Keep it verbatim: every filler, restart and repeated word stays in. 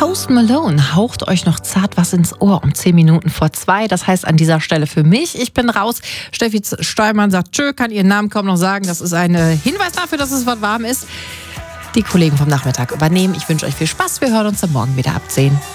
Post Malone haucht euch noch zart was ins Ohr um zehn Minuten vor zwei. Das heißt an dieser Stelle für mich, ich bin raus. Steffi Steuermann sagt tschö, kann ihren Namen kaum noch sagen. Das ist ein Hinweis dafür, dass es was warm ist. Die Kollegen vom Nachmittag übernehmen. Ich wünsche euch viel Spaß. Wir hören uns dann morgen wieder ab zehn.